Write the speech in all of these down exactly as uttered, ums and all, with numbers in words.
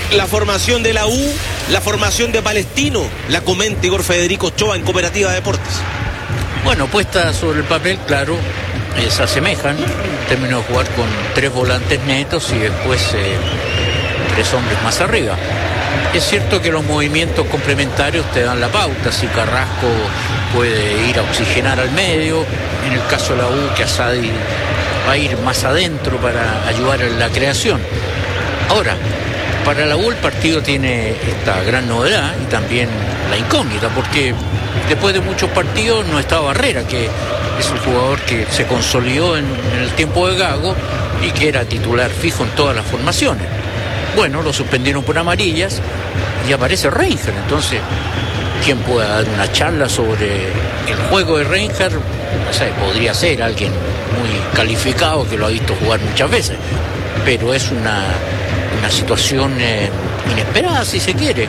La formación de la U, la formación de Palestino, la comenta Igor Federico Ochoa en Cooperativa Deportes. Bueno, puesta sobre el papel, claro, eh, se asemejan en términos de jugar con tres volantes netos y después eh, tres hombres más arriba. Es cierto que los movimientos complementarios te dan la pauta. Si Carrasco puede ir a oxigenar al medio, en el caso de la U, que Asadi va a ir más adentro para ayudar en la creación. Ahora, para la U el partido tiene esta gran novedad y también la incógnita, porque después de muchos partidos no está Barrera, que es un jugador que se consolidó en, en el tiempo de Gago y que era titular fijo en todas las formaciones. Bueno, lo suspendieron por amarillas y aparece Reinhardt. Entonces, ¿quién pueda dar una charla sobre el juego de Reinhardt? O sea, podría ser alguien muy calificado que lo ha visto jugar muchas veces, pero es una, una situación eh, inesperada, si se quiere,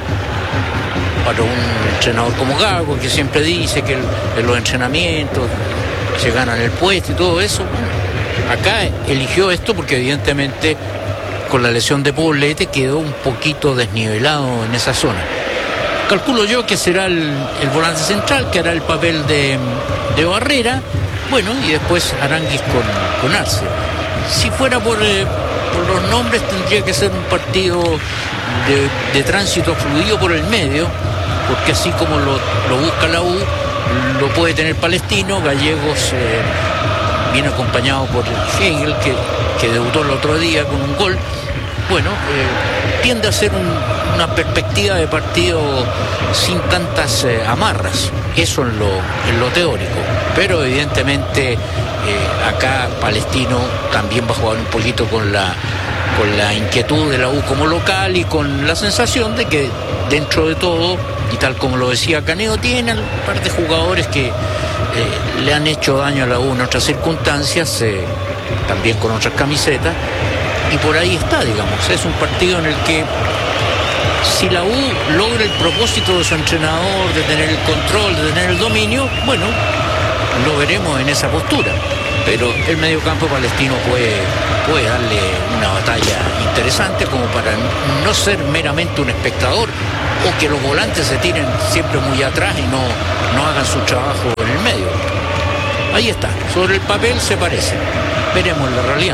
para un entrenador como Gago, que siempre dice que el, en los entrenamientos se ganan el puesto y todo eso. Bueno, acá eligió esto porque evidentemente con la lesión de Poblete quedó un poquito desnivelado en esa zona. Calculo yo que será el, el volante central, que hará el papel de, de Barrera, bueno, y después Aranguis con, con Arce. Si fuera por, eh, por los nombres, tendría que ser un partido de, de tránsito fluido por el medio, porque así como lo, lo busca la U, lo puede tener Palestino. Gallegos eh, viene acompañado por Hegel, que, que debutó el otro día con un gol. Bueno, eh, tiende a ser un, una perspectiva de partido sin tantas eh, amarras, eso en lo, en lo teórico, pero evidentemente eh, acá Palestino también va a jugar un poquito con la, con la inquietud de la U como local y con la sensación de que dentro de todo, y tal como lo decía Caneo, tiene un par de jugadores que eh, le han hecho daño a la U en otras circunstancias, eh, también con otras camisetas. Y por ahí está, digamos, es un partido en el que si la U logra el propósito de su entrenador, de tener el control, de tener el dominio, bueno, lo veremos en esa postura. Pero el mediocampo palestino puede, puede darle una batalla interesante como para no ser meramente un espectador o que los volantes se tiren siempre muy atrás y no, no hagan su trabajo en el medio. Ahí está, sobre el papel se parece, veremos la realidad.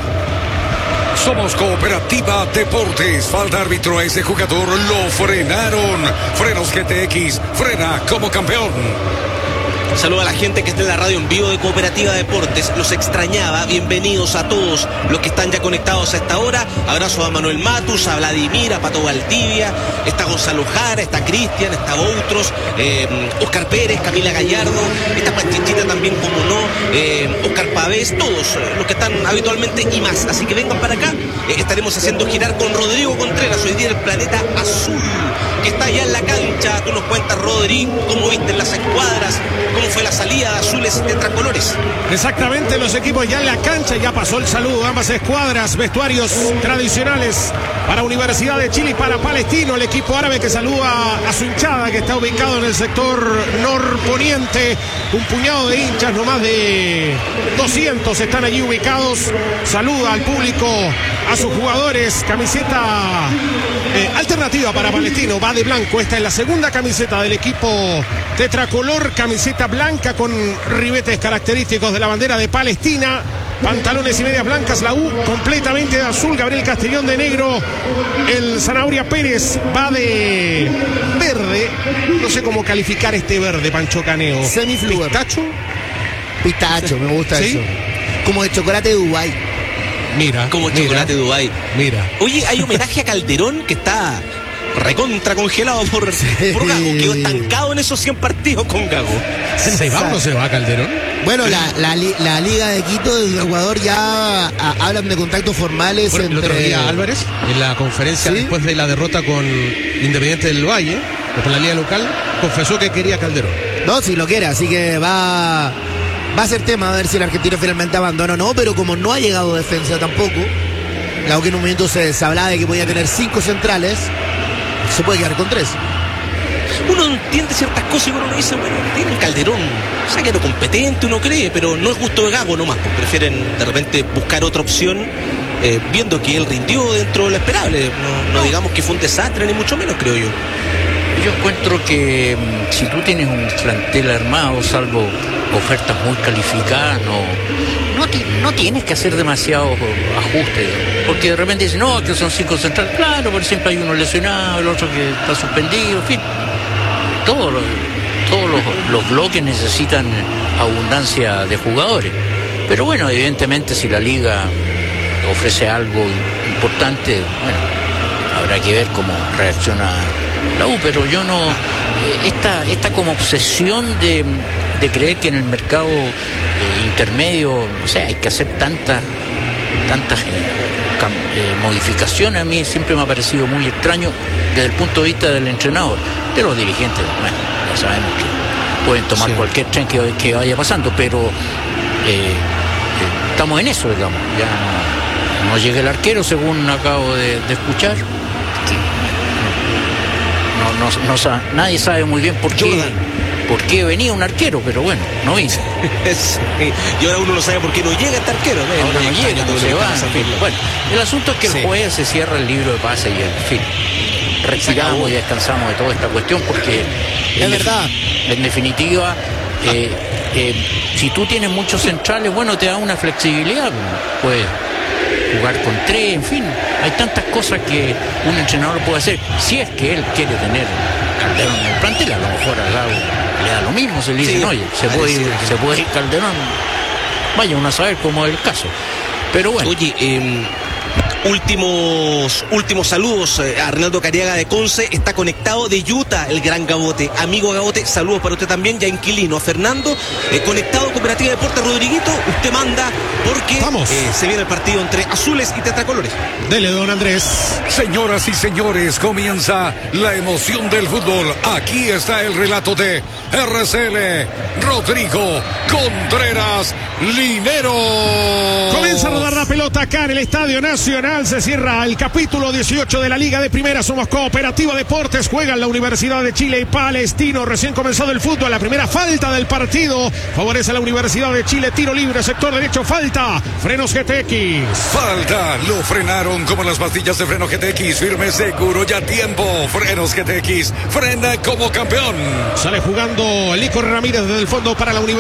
Somos Cooperativa Deportes. Falta árbitro a ese jugador. Lo frenaron. Frenos G T X. Frena como campeón. Saludo a la gente que está en la radio en vivo de Cooperativa Deportes. Los extrañaba. Bienvenidos a todos los que están ya conectados a esta hora. Abrazo a Manuel Matus, a Vladimir, a Pato Valdivia. Está Gonzalo Jara, está Cristian, está Boutros, eh, Oscar Pérez, Camila Gallardo. Está Panchichita también, como no. Eh, Oscar Pavés, todos los que están habitualmente y más. Así que vengan para acá. Eh, estaremos haciendo girar con Rodrigo Contreras. Hoy día el Planeta Azul, que está allá en la cancha. Tú nos cuentas, Rodrigo, cómo viste las escuadras, cómo fue la salida de azules tetracolores. Exactamente, los equipos ya en la cancha, ya pasó el saludo, ambas escuadras, vestuarios tradicionales para Universidad de Chile y para Palestino, el equipo árabe que saluda a su hinchada que está ubicado en el sector norponiente, un puñado de hinchas, no más de doscientos están allí ubicados, saluda al público, a sus jugadores, camiseta eh, alternativa para Palestino, va de blanco, esta es la segunda camiseta del equipo tetracolor, camiseta blanca con ribetes característicos de la bandera de Palestina, pantalones y medias blancas, la U completamente de azul, Gabriel Castellón de negro, el Zanahoria Pérez va de verde, no sé cómo calificar este verde, Pancho Caneo. Semifluor. ¿Pistacho? Pistacho, me gusta ¿Sí? eso. Como de chocolate de Dubái. Mira. Como mira, chocolate de Dubái. Mira. Oye, hay homenaje a Calderón que está recontra congelado por, sí. por Gago. Quedó estancado en esos cien partidos con Gago. ¿Se va o no se va Calderón? Bueno, la, la, la Liga de Quito del Ecuador ya a, hablan de contactos formales bueno, entre... El otro día Álvarez, en la conferencia ¿Sí? después de la derrota con Independiente del Valle, por la liga local, confesó que quería Calderón. No, si lo quiere, así que va... Va a ser tema a ver si el argentino finalmente abandona o no, pero como no ha llegado defensa tampoco, la que en un momento se, se hablaba de que podía tener cinco centrales, se puede quedar con tres. Uno entiende ciertas cosas y uno dice, bueno, tiene el Calderón, o sea que lo competente uno cree, pero no es gusto de Gago nomás, pues prefieren de repente buscar otra opción eh, viendo que él rindió dentro de lo esperable. No, no digamos que fue un desastre, ni mucho menos, creo yo. Yo encuentro que mmm, si tú tienes un plantel armado, salvo ofertas muy calificadas, no, no, ti, no tienes que hacer demasiados ajustes, porque de repente dicen, no, que son cinco centrales, claro, pero siempre hay uno lesionado, el otro que está suspendido, en fin, todos los, todos los, los bloques necesitan abundancia de jugadores, pero bueno, evidentemente si la liga ofrece algo importante, bueno, habrá que ver cómo reacciona la U, pero yo no, esta, esta como obsesión de, de creer que en el mercado eh, intermedio, o sea, hay que hacer tantas tantas eh, cam, eh, modificaciones, a mí siempre me ha parecido muy extraño desde el punto de vista del entrenador. De los dirigentes, bueno, ya sabemos que pueden tomar sí. cualquier tren que, que vaya pasando, pero eh, eh, estamos en eso, digamos, ya no, no llega el arquero, según acabo de, de escuchar. No, no, no, nadie sabe muy bien por qué, por qué venía un arquero, pero bueno, no vino. Y ahora uno no sabe por qué no llega este arquero. ¿no? Ahora no llega, no se va. En fin. Bueno, el asunto es que sí. el jueves se cierra el libro de pase y en fin, retiramos y descansamos de toda esta cuestión porque es en verdad. En definitiva, eh, eh, si tú tienes muchos centrales, bueno, te da una flexibilidad, pues. Jugar con tres, en fin, hay tantas cosas que un entrenador puede hacer, si es que él quiere tener Calderón en el plantel, a lo mejor al lado le da lo mismo, se le dice, sí, oye, se puede ir, se puede ir Calderón, vaya uno a saber cómo es el caso, pero bueno. Oye, eh, últimos últimos saludos eh, a Arnaldo Cariaga de Conce, está conectado de Utah, el gran Gabote, amigo Gabote, saludos para usted también, ya inquilino, a Fernando, eh, conectado Cooperativa Deportes, Rodriguito, usted manda porque eh, se viene el partido entre azules y tetracolores. Dele, don Andrés. Señoras y señores, comienza la emoción del fútbol. Aquí está el relato de R C L, Rodrigo Contreras Linero. Comienza a rodar la pelota acá en el Estadio Nacional. Se cierra el capítulo dieciocho de la Liga de Primera. Somos Cooperativa Deportes. Juegan la Universidad de Chile y Palestino. Recién comenzado el fútbol. La primera falta del partido favorece a la Universidad de Chile. Tiro libre, sector derecho, falta. Frenos G T X. Falta. Lo frenaron como las pastillas de freno G T X. Firme, seguro, ya tiempo. Frenos G T X. Frena como campeón. Sale jugando Lico Ramírez desde el fondo para la Universidad.